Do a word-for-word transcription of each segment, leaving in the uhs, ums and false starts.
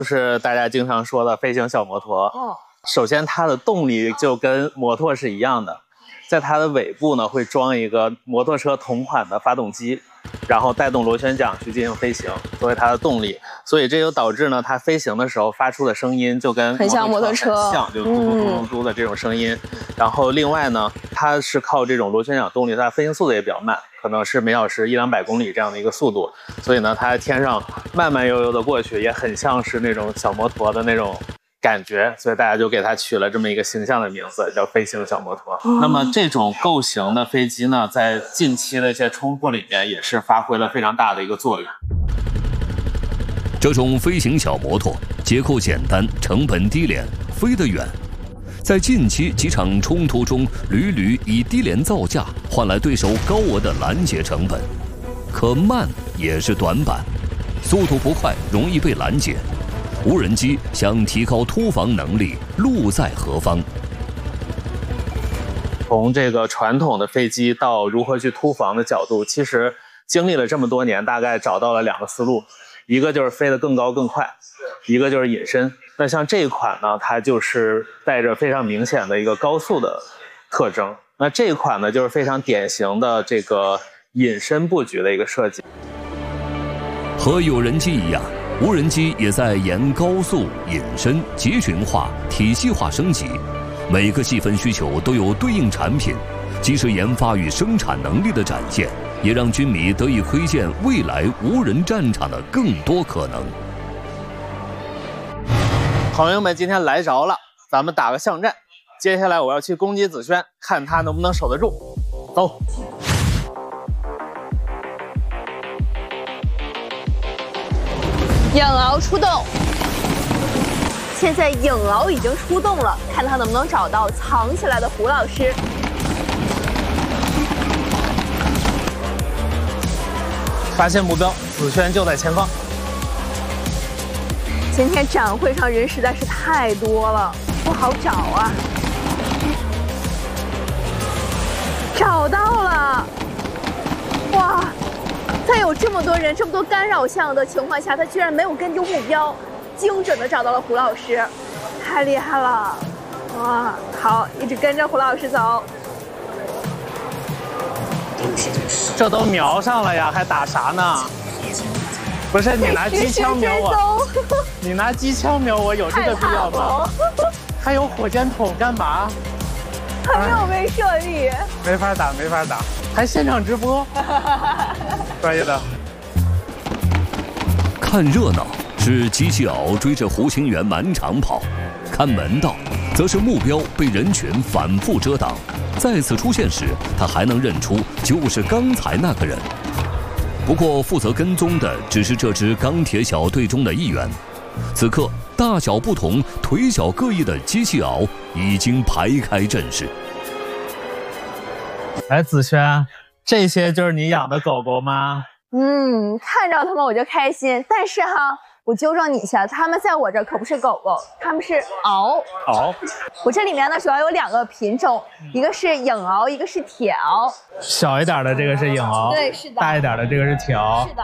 就是大家经常说的飞行小摩托。 哦， 首先它的动力就跟摩托是一样的，在它的尾部呢会装一个摩托车同款的发动机，然后带动螺旋桨去进行飞行，作为它的动力。所以这就导致呢，它飞行的时候发出的声音就跟很像摩托车， 很像，就嘟嘟嘟嘟嘟的这种声音。嗯、然后另外呢，它是靠这种螺旋桨动力，它飞行速度也比较慢，可能是每小时一两百公里这样的一个速度。所以呢，它在天上慢慢悠悠的过去，也很像是那种小摩托的那种感觉，所以大家就给它取了这么一个形象的名字，叫飞行小摩托。哦、那么这种构型的飞机呢，在近期的一些冲突里面也是发挥了非常大的一个作用。 这种飞行小摩托结构简单，成本低廉，飞得远。在近期几场冲突中，屡屡以低廉造价换来对手高额的拦截成本。可慢也是短板，速度不快容易被拦截。无人机想提高突防能力，路在何方？ 从这个传统的飞机到如何去突防的角度，其实经历了这么多年，大概找到了两个思路，一个就是飞得更高更快，一个就是隐身。那像这一款呢，它就是带着非常明显的一个高速的特征。那这一款呢，就是非常典型的这个隐身布局的一个设计。 和有人机一样，无人机也在沿高速、隐身、集群化、体系化升级，每个细分需求都有对应产品，既是研发与生产能力的展现，也让军迷得以窥见未来无人战场的更多可能。 朋友们，今天来着了，咱们打个巷战。接下来我要去攻击子轩，看他能不能守得住。走。 影獒出动，现在影獒已经出动了，看他能不能找到藏起来的胡老师。 发现目标，子轩就在前方。 今天展会上人实在是太多了，不好找啊。找到了！哇！在有这么多人、这么多干扰项的情况下，他居然没有跟丢目标，精准的找到了胡老师，太厉害了！哇，好，一直跟着胡老师走。 这都瞄上了呀，还打啥呢？不是你拿机枪瞄我，你拿机枪瞄我有这个必要吗？还有火箭筒干嘛？ 还没有被设立， 没法打，没法打，还现场直播，专业的。 看热闹是机器鳌追着胡清源满场跑，看门道则是目标被人群反复遮挡，再次出现时，他还能认出就是刚才那个人。不过负责跟踪的只是这支钢铁小队中的一员。此刻大小不同、腿小各异的机器鳌已经排开阵势。 来，子轩，这些就是你养的狗狗吗？ 嗯，看着它们我就开心。但是哈，我纠正你一下，它们在我这可不是狗狗，它们是獒。 獒。我这里面呢，主要有两个品种，一个是影獒，一个是铁獒。 小一点的这个是影獒， 对，是的。 大一点的这个是铁獒。 是的。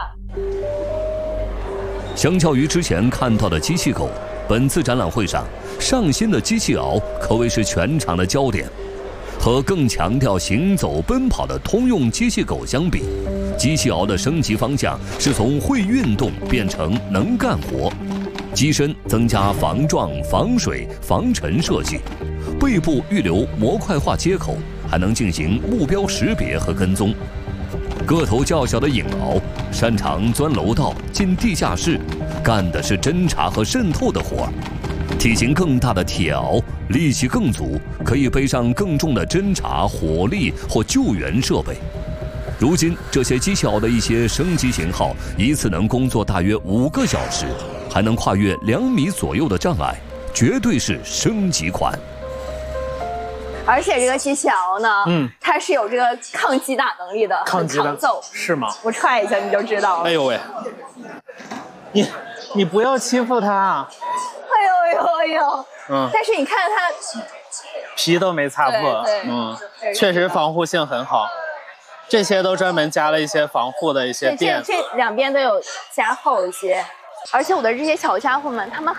相较于之前看到的机器狗，本次展览会上上新的机器鳌可谓是全场的焦点。和更强调行走奔跑的通用机器狗相比，机器鳌的升级方向是从会运动变成能干活。机身增加防撞、防水、防尘设计，背部预留模块化接口，还能进行目标识别和跟踪。个头较小的影鳌擅长钻楼道、进地下室，干的是侦查和渗透的活儿。体型更大的铁鳌力气更足，可以背上更重的侦察、火力或救援设备。如今这些机器鳌的一些升级型号，一次能工作大约五个小时，还能跨越两米左右的障碍，绝对是升级款。 而且这个机器鳌呢，嗯，它是有这个抗击打能力的， 抗击抗揍是吗？ 我踹一下你就知道了。 哎呦喂，你你不要欺负它。 哎呦哎呦，嗯，但是你看它皮都没擦破，嗯，确实防护性很好。这些都专门加了一些防护的一些垫， 这这两边都有加厚一些。 而且我的这些小家伙们，他们